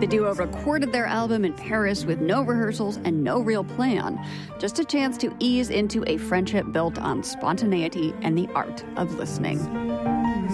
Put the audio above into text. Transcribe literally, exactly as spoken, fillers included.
The duo recorded their album in Paris with no rehearsals and no real plan, just a chance to ease into a friendship built on spontaneity and the art of listening.